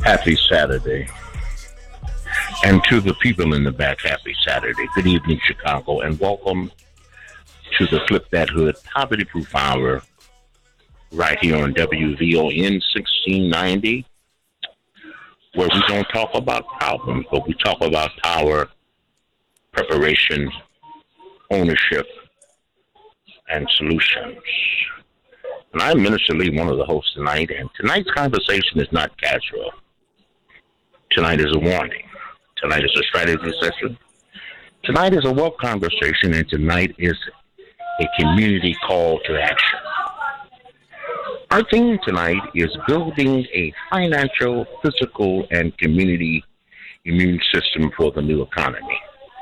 Happy Saturday. And to the people in the back, happy Saturday. Good evening, Chicago, and welcome to the Flip That Hood Poverty Proof Hour right here on WVON 1690, where we don't talk about problems, but we talk about power, preparation, ownership, and solutions. And I'm Minister Lee, one of the hosts tonight, and tonight's conversation is not casual. Tonight is a warning. Tonight is a strategy session. Tonight is a work conversation, and tonight is a community call to action. Our theme tonight is building a financial, physical, and community immune system for the new economy.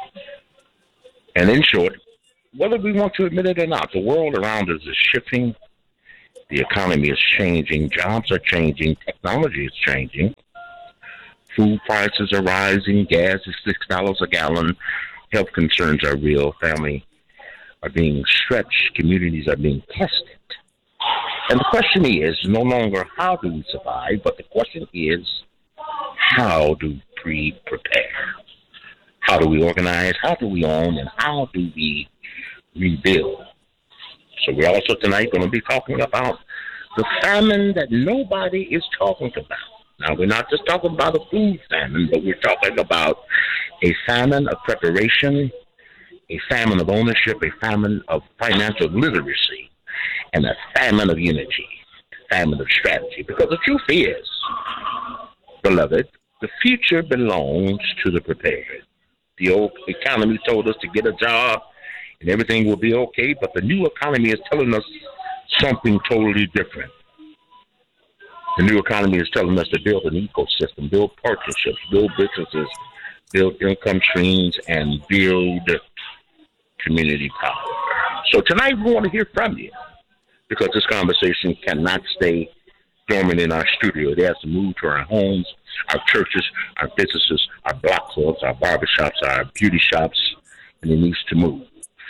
And in short, whether we want to admit it or not, the world around us is shifting. The economy is changing. Jobs are changing. Technology is changing. Food prices are rising. Gas is $6 a gallon. Health concerns are real. Families are being stretched. Communities are being tested. And the question is no longer how do we survive, but the question is how do we prepare? How do we organize? How do we own? And how do we rebuild? So we're also tonight going to be talking about the famine that nobody is talking about. Now, we're not just talking about a food famine, but we're talking about a famine of preparation, a famine of ownership, a famine of financial literacy, and a famine of unity, a famine of strategy. Because the truth is, beloved, the future belongs to the prepared. The old economy told us to get a job and everything will be okay, but the new economy is telling us something totally different. The new economy is telling us to build an ecosystem, build partnerships, build businesses, build income streams, and build community power. So tonight we want to hear from you because this conversation cannot stay dormant in our studio. It has to move to our homes, our churches, our businesses, our block clubs, our barbershops, our beauty shops, and it needs to move.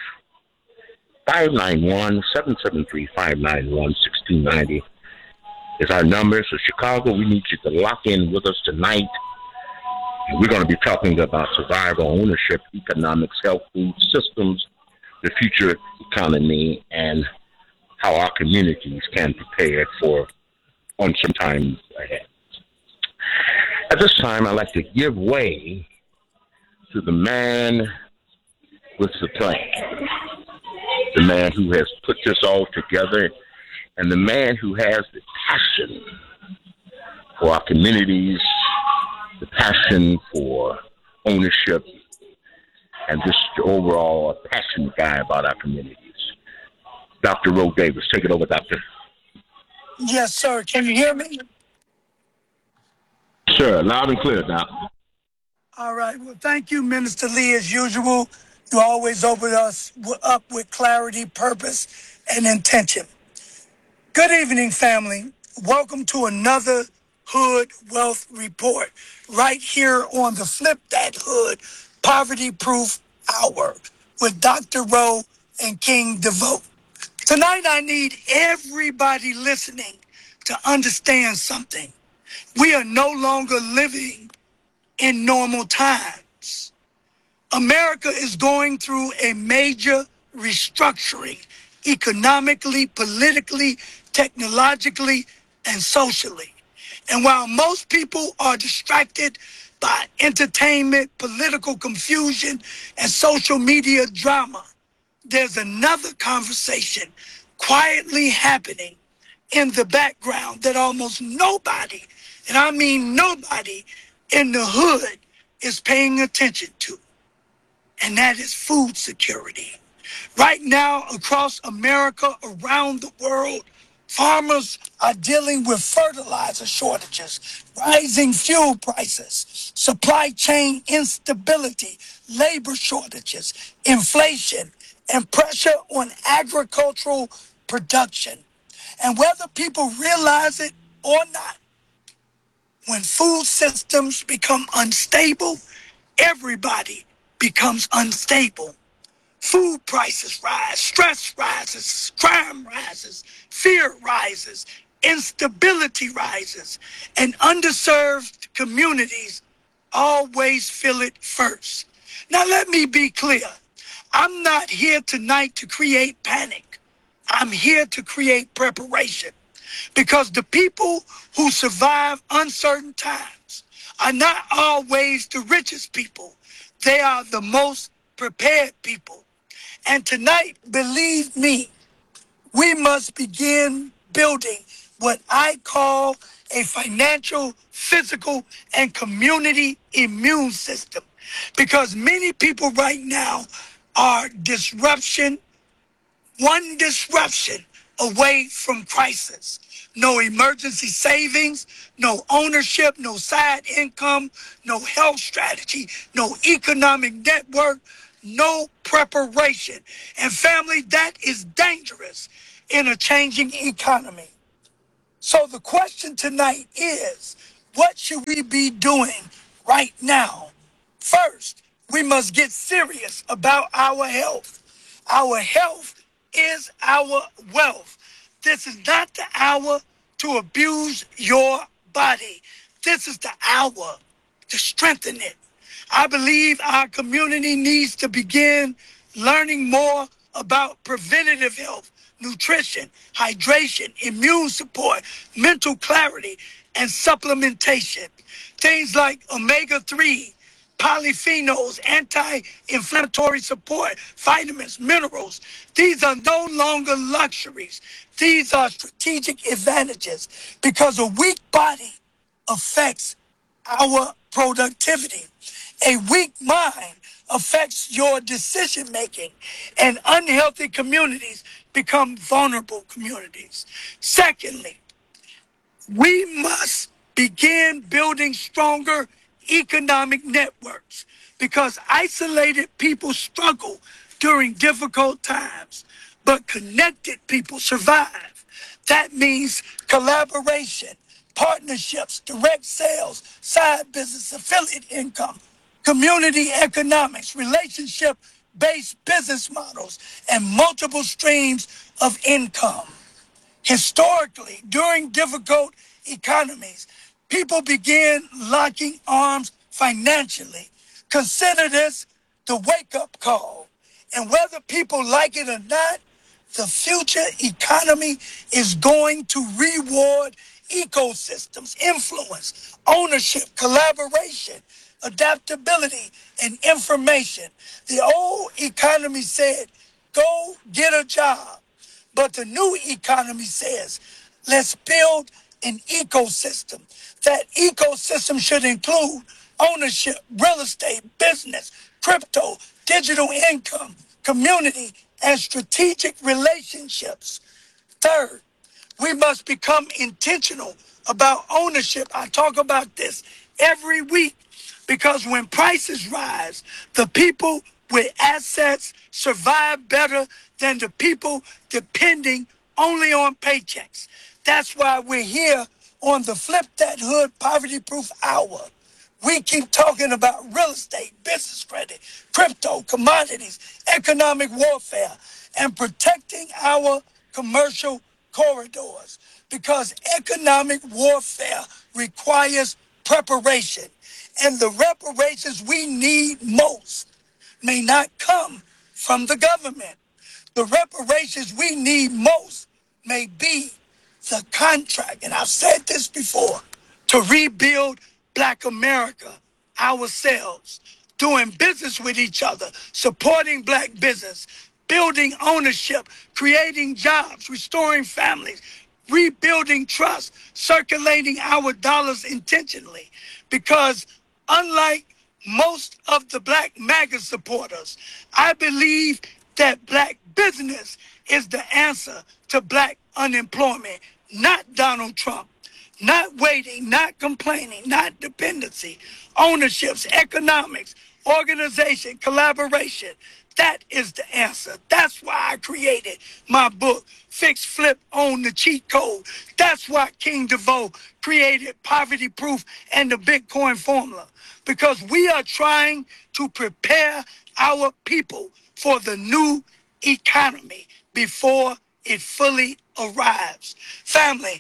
591-773-591-1690 is our number. So Chicago, we need you to lock in with us tonight. And we're going to be talking about survival, ownership, economics, health, food systems, the future economy, and how our communities can prepare for uncertain times ahead. At this time, I'd like to give way to the man with the plan, the man who has put this all together, and the man who has the passion for our communities, the passion for ownership, and just overall a passionate guy about our communities. Dr. Roe Davis, take it over, Doctor. Yes, sir. Can you hear me? Sure, loud and clear, Doc. All right. Well, thank you, Minister Lee, as usual. You always open us up with clarity, purpose, and intention. Good evening, family. Welcome to another Hood Wealth Report right here on the Flip That Hood Poverty Proof Hour with Dr. Rowe and King DeVoe. Tonight, I need everybody listening to understand something. We are no longer living in normal times. America is going through a major restructuring economically, politically, technologically, and socially. And while most people are distracted by entertainment, political confusion, and social media drama, there's another conversation quietly happening in the background that almost nobody, and I mean nobody, in the hood is paying attention to. And that is food security. Right now, across America, around the world, farmers are dealing with fertilizer shortages, rising fuel prices, supply chain instability, labor shortages, inflation, and pressure on agricultural production. And whether people realize it or not, when food systems become unstable, everybody becomes unstable. Food prices rise, stress rises, crime rises, fear rises, instability rises, and underserved communities always feel it first. Now, let me be clear. I'm not here tonight to create panic. I'm here to create preparation because the people who survive uncertain times are not always the richest people. They are the most prepared people. And tonight, believe me, we must begin building what I call a financial, physical, and community immune system. Because many people right now are one disruption away from crisis. No emergency savings, no ownership, no side income, no health strategy, no economic network, no preparation. And family, that is dangerous in a changing economy. So the question tonight is, what should we be doing right now? First, we must get serious about our health. Our health is our wealth. This is not the hour to abuse your body. This is the hour to strengthen it. I believe our community needs to begin learning more about preventative health, nutrition, hydration, immune support, mental clarity, and supplementation. Things like omega-3, polyphenols, anti-inflammatory support, vitamins, minerals. These are no longer luxuries. These are strategic advantages because a weak body affects our productivity. A weak mind affects your decision making, and unhealthy communities become vulnerable communities. Secondly, we must begin building stronger economic networks because isolated people struggle during difficult times, but connected people survive. That means collaboration, partnerships, direct sales, side business, affiliate income, community economics, relationship based business models, and multiple streams of income. Historically, during difficult economies, people began locking arms financially. Consider this the wake up call. And whether people like it or not, the future economy is going to reward ecosystems, influence, ownership, collaboration, adaptability, and information. The old economy said, go get a job. But the new economy says, let's build an ecosystem. That ecosystem should include ownership, real estate, business, crypto, digital income, community, and strategic relationships. Third, we must become intentional about ownership. I talk about this every week because when prices rise, the people with assets survive better than the people depending only on paychecks. That's why we're here on the Flip That Hood Poverty Proof Hour. We keep talking about real estate, business credit, crypto, commodities, economic warfare, and protecting our commercial corridors because economic warfare requires preparation. And the reparations we need most may not come from the government. The reparations we need most may be the contract, and I've said this before, to rebuild Black America ourselves, doing business with each other, supporting Black business, building ownership, creating jobs, restoring families, rebuilding trust, circulating our dollars intentionally. Because unlike most of the Black MAGA supporters, I believe that Black business is the answer to Black unemployment, not Donald Trump. Not waiting, not complaining, not dependency, ownerships, economics, organization, collaboration. That is the answer. That's why I created my book, Fix, Flip, Own the Cheat Code. That's why King DeVoe created Poverty Proof and the Bitcoin Formula. Because we are trying to prepare our people for the new economy before it fully arrives. Family,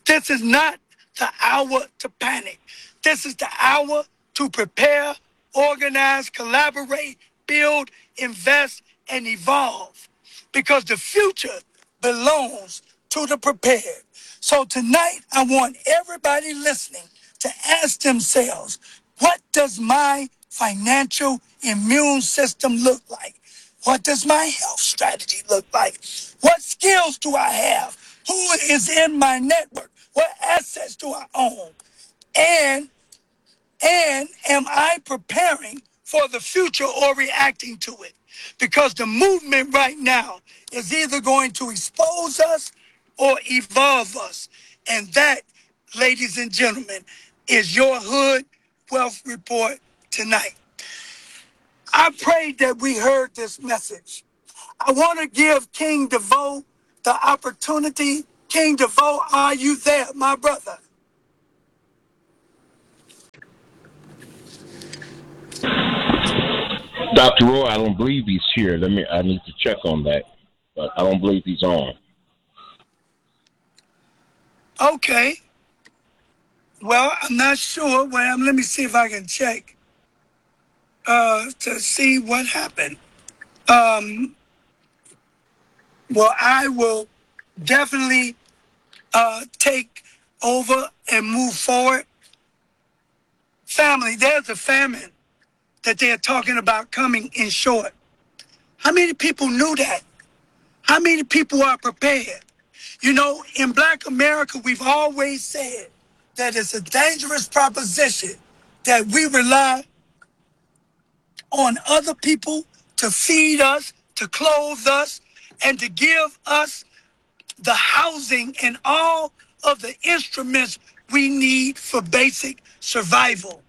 This is not the hour to panic. This is the hour to prepare, organize, collaborate, build, invest, and evolve. Because the future belongs to the prepared. So tonight, I want everybody listening to ask themselves, what does my financial immune system look like? What does my health strategy look like? What skills do I have? Who is in my network? What assets do I own? And am I preparing for the future or reacting to it? Because the movement right now is either going to expose us or evolve us. And that, ladies and gentlemen, is your Hood Wealth Report tonight. I pray that we heard this message. I want to give King DeVoe the opportunity. King DeVoe, are you there, my brother? Dr. Roy, I don't believe he's here. I need to check on that, but I don't believe he's on. Okay. Well, I'm not sure. Let me see if I can check to see what happened. Well, I will definitely take over and move forward. Family, there's a famine that they're talking about coming in short. How many people knew that? How many people are prepared? You know, in Black America, we've always said that it's a dangerous proposition that we rely on other people to feed us, to clothe us, and to give us the housing and all of the instruments we need for basic survival.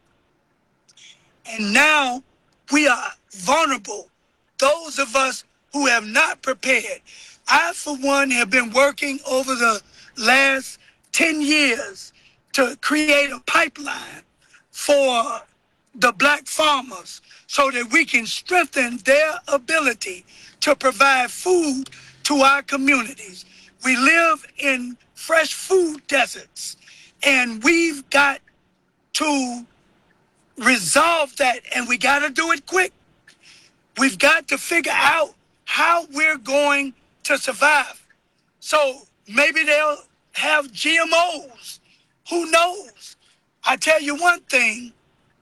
And now we are vulnerable. Those of us who have not prepared. I, for one, have been working over the last 10 years to create a pipeline for the Black farmers so that we can strengthen their ability to provide food to our communities. We live in fresh food deserts, and we've got to resolve that, and we got to do it quick. We've got to figure out how we're going to survive. So maybe they'll have GMOs. Who knows? I tell you one thing,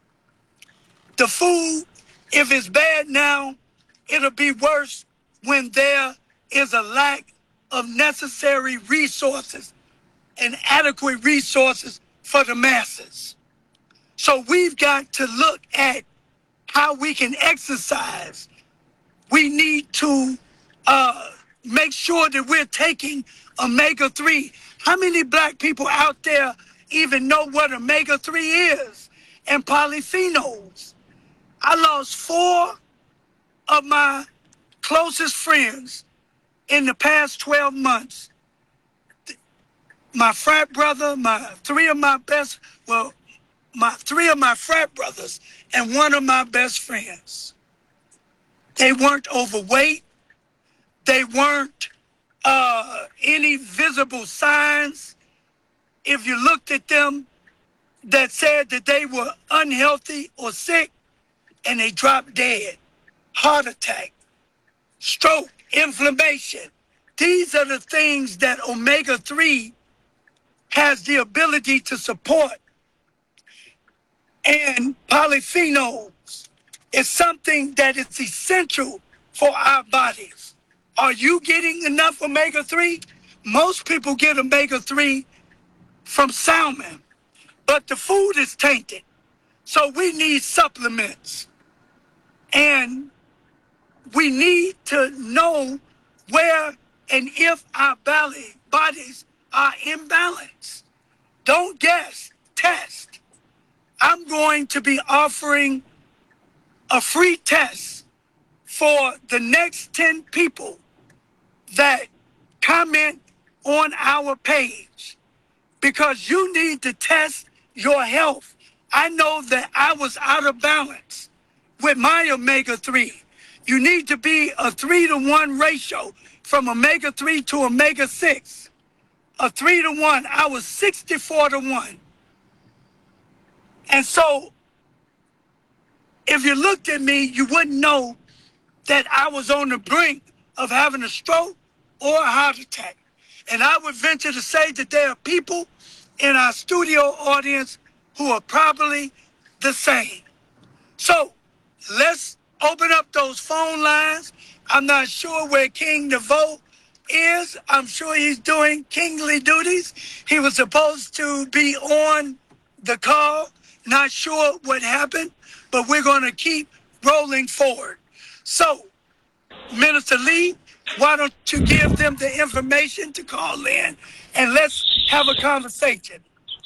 the food, if it's bad now, it'll be worse when there is a lack of necessary resources and adequate resources for the masses. So we've got to look at how we can exercise. We need to make sure that we're taking omega-3. How many Black people out there even know what omega-3 is and polyphenols? I lost 4 of my closest friends in the past 12 months. My frat brother, my 3 of my frat brothers and 1 of my best friends. They weren't overweight. They weren't any visible signs. If you looked at them, that said that they were unhealthy or sick, and they dropped dead. Heart attack, stroke, inflammation. These are the things that omega-3 has the ability to support. And polyphenols is something that is essential for our bodies. Are you getting enough omega-3? Most people get omega-3 from salmon, but the food is tainted. So we need supplements. And we need to know where and if our bodies are imbalanced. Don't guess, test. I'm going to be offering a free test for the next 10 people that comment on our page, because you need to test your health. I know that I was out of balance with my omega-3. You need to be a 3-to-1 ratio from omega-3 to omega-6. a 3-to-1. I was 64-to-1. And so if you looked at me, you wouldn't know that I was on the brink of having a stroke or a heart attack. And I would venture to say that there are people in our studio audience who are probably the same. So let's open up those phone lines. I'm not sure where King DeVoe is. I'm sure he's doing kingly duties. He was supposed to be on the call. Not sure what happened, but we're going to keep rolling forward. So, Minister Lee, why don't you give them the information to call in and let's have a conversation.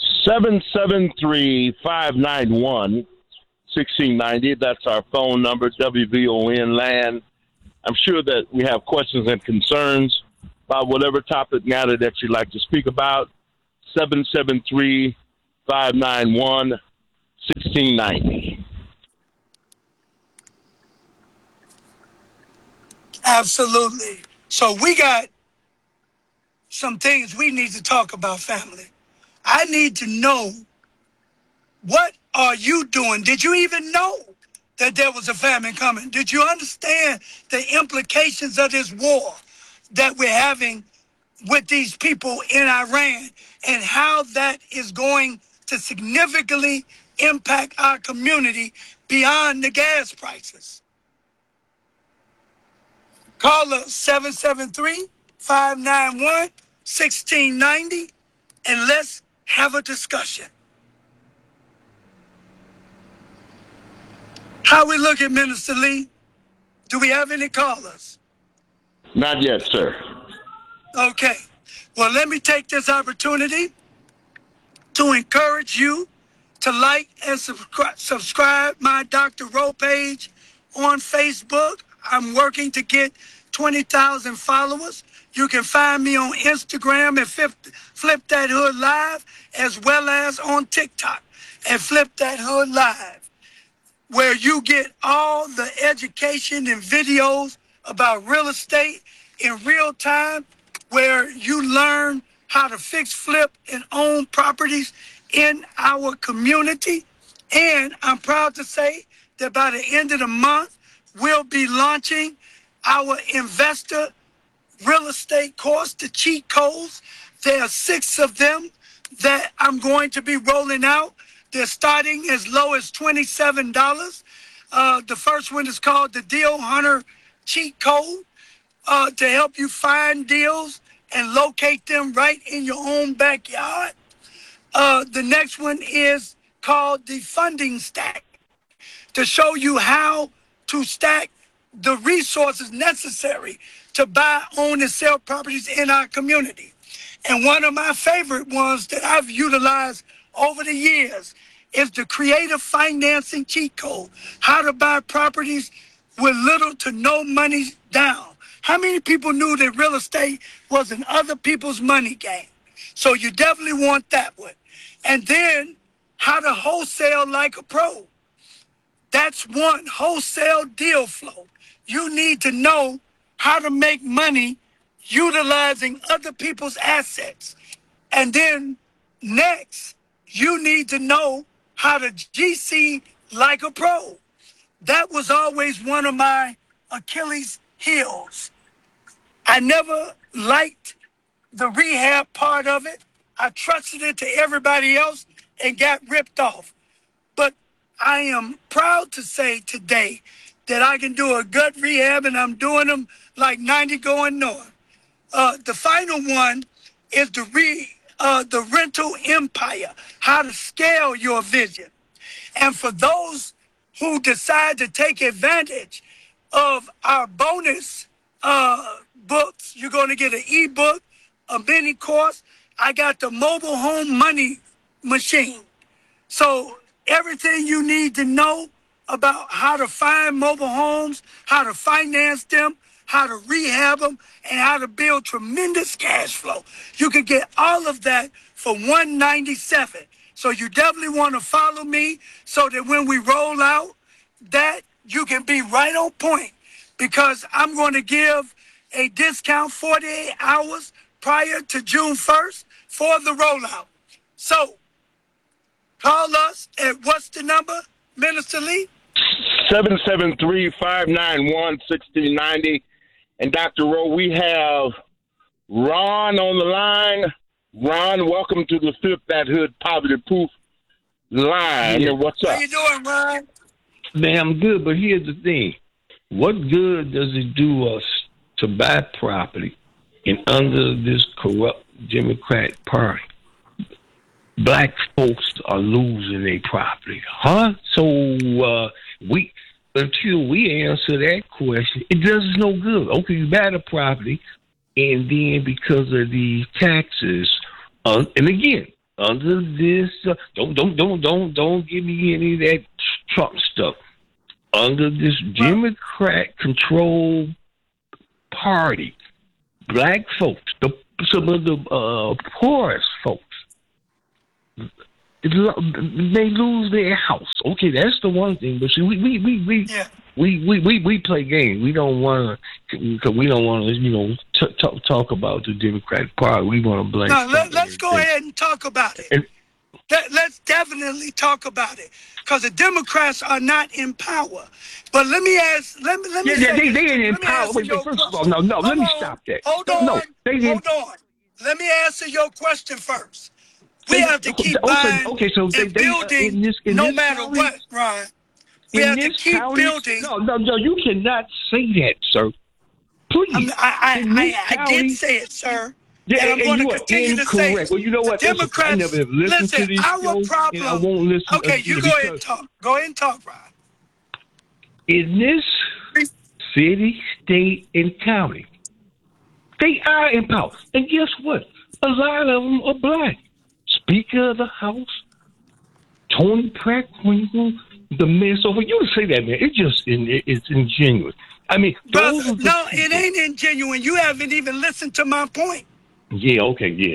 773-591-1690. That's our phone number, WVON Land. I'm sure that we have questions and concerns about whatever topic matter that you'd like to speak about. 773-591-1690. Absolutely. So we got some things we need to talk about, family. I need to know, what are you doing? Did you even know that there was a famine coming? Did you understand the implications of this war that we're having with these people in Iran and how that is going to significantly impact our community beyond the gas prices? Call us 773-591-1690 and let's have a discussion. How we look at Minister Lee? Do we have any callers? Not yet, sir. Okay. Well, let me take this opportunity to encourage you to like and subscribe my Dr. Rowe page on Facebook. I'm working to get 20,000 followers. You can find me on Instagram at Flip That Hood Live, as well as on TikTok at Flip That Hood Live, where you get all the education and videos about real estate in real time, where you learn how to fix, flip, and own properties in our community. And I'm proud to say that by the end of the month, we'll be launching our investor real estate course, the cheat codes. There are 6 of them that I'm going to be rolling out. They're starting as low as $27. The first one is called the Deal Hunter Cheat Code, to help you find deals and locate them right in your own backyard. The next one is called the Funding Stack, to show you how to stack the resources necessary to buy, own, and sell properties in our community. And one of my favorite ones that I've utilized over the years is the Creative Financing Cheat Code, how to buy properties with little to no money down. How many people knew that real estate was in other people's money game? So you definitely want that one. And then how to wholesale like a pro. That's one, wholesale deal flow. You need to know how to make money utilizing other people's assets. And then next, you need to know how to GC like a pro. That was always one of my Achilles heels. I never liked the rehab part of it. I trusted it to everybody else and got ripped off. But I am proud to say today that I can do a gut rehab, and I'm doing them like 90 going north. The final one is the rental empire, how to scale your vision. And for those who decide to take advantage of our bonus books, you're going to get an ebook, a mini course. I got the mobile home money machine. So everything you need to know about how to find mobile homes, how to finance them, how to rehab them, and how to build tremendous cash flow. You can get all of that for $197. So you definitely want to follow me so that when we roll out that, you can be right on point, because I'm going to give a discount 48 hours prior to June 1st for the rollout. So call us at what's the number, Minister Lee? 773-591-1690. And Dr. Rowe, we have Ron on the line. Ron, welcome to the Flip That Hood Poverty Proof line. Yeah. What's up? How you doing, Ron? Man, I'm good, but here's the thing. What good does it do us to buy property and under this corrupt Democrat Party? Black folks are losing their property, huh? So until we answer that question, it does us no good. Okay, you buy the property, and then because of the taxes, and again, under this, don't give me any of that Trump stuff. Under this Democrat-controlled party, black folks, some of the poorest folks, they lose their house. Okay, that's the one thing. But see, we play games. We don't want to, talk about the Democratic Party. We want to blame. No, let's go ahead and talk about it. Let's definitely talk about it, because the Democrats are not in power. But let me ask. Let me. Yeah, they ain't in power. Wait, first of all, no. Let me stop that. Hold on. Let me answer your question first. We have to keep buying and building no matter what, Ron. We have to keep building. No, you cannot say that, sir. Please. I did say it, sir. Yeah, and I'm going to continue to say it. Well, you know what? Democrats, I never have listened to these our shows, problem. and I won't listen. Okay, you go ahead and talk. Go ahead and talk, Ron. In this city, state, and county, they are in power. And guess what? A lot of them are black. Speaker of the House, Tony Pratt, the mayor. So for you to say that, man, it's ingenuous. I mean, brother, no, it ain't ingenuine. You haven't even listened to my point. Yeah, okay, yeah.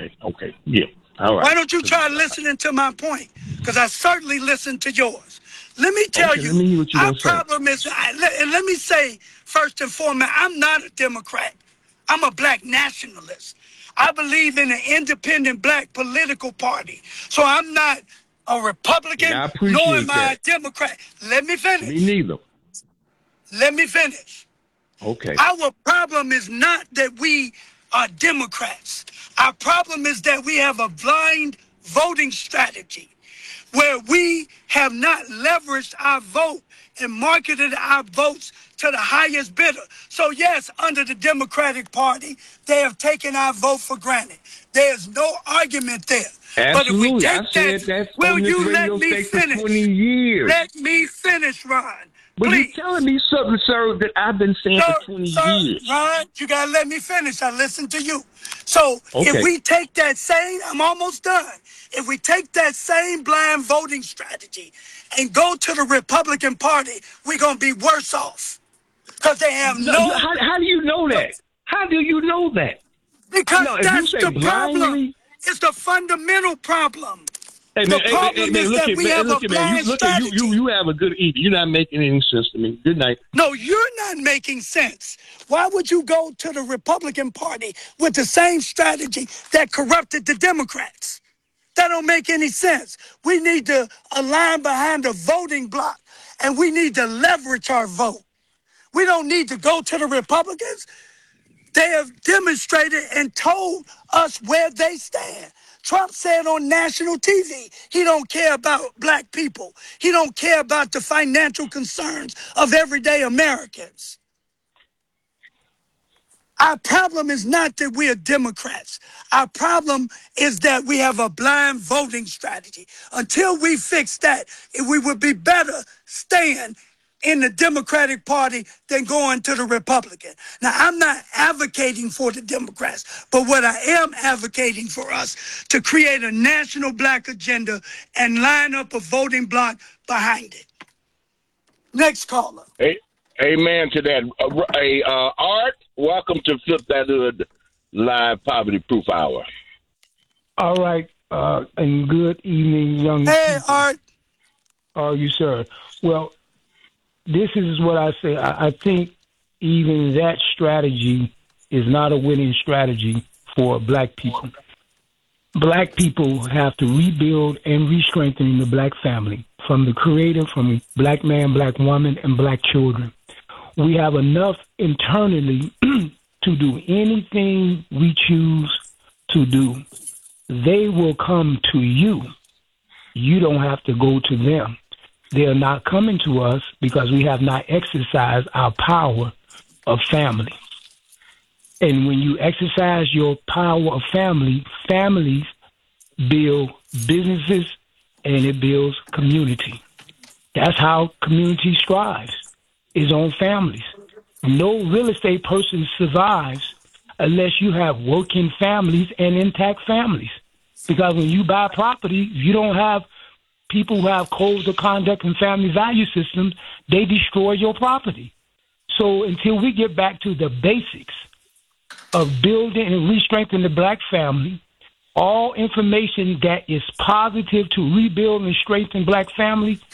All right. Why don't you try listening to my point? Because I certainly listened to yours. Let me tell you, our problem is, and let me say, first and foremost, I'm not a Democrat. I'm a black nationalist. I believe in an independent black political party. So I'm not a Republican, nor am I a Democrat. Let me finish. Me neither. Let me finish. Okay. Our problem is not that we are Democrats. Our problem is that we have a blind voting strategy where we have not leveraged our vote and marketed our votes to the highest bidder. So yes, under the Democratic Party, they have taken our vote for granted. There's no argument there. Absolutely. But if we take that, will you let me finish? 20 years. Let me finish, Ron. But please. You're telling me something, sir, that I've been saying for 20 years. Ron, you got to let me finish. I listened to you. So if we take that same, I'm almost done. If we take that same blind voting strategy and go to the Republican Party, we're going to be worse off. Because they have How do you know that? How do you know that? Because that's the problem. It's the fundamental problem. Hey, man, we have a blind strategy. You have a good evening. You're not making any sense to me. Good night. No, you're not making sense. Why would you go to the Republican Party with the same strategy that corrupted the Democrats? That don't make any sense. We need to align behind a voting block, and we need to leverage our vote. We don't need to go to the Republicans. They have demonstrated and told us where they stand. Trump said on national TV, he don't care about black people. He don't care about the financial concerns of everyday Americans. Our problem is not that we are Democrats. Our problem is that we have a blind voting strategy. Until we fix that, we would be better staying in the Democratic Party than going to the Republican. Now, I'm not advocating for the Democrats, but what I am advocating for us to create a national black agenda and line up a voting bloc behind it. Next caller. Amen to that. Art, welcome to Flip That Hood Live Poverty Proof Hour. All right, and good evening, young people. Hey, Art. How are you, sir? Well, this is what I say. I think even that strategy is not a winning strategy for black people. Black people have to rebuild and re-strengthen the black family, from the creator, from black man, black woman, and black children. We have enough internally to do anything we choose to do. They will come to you. You don't have to go to them. They are not coming to us because we have not exercised our power of family. And when you exercise your power of family, families build businesses and it builds community. That's how community strives, is on families. No real estate person survives unless you have working families and intact families. Because when you buy property, you don't have people who have codes of conduct and family value systems, they destroy your property. So until we get back to the basics of building and re-strengthening the black family, all information that is positive to rebuild and strengthen black family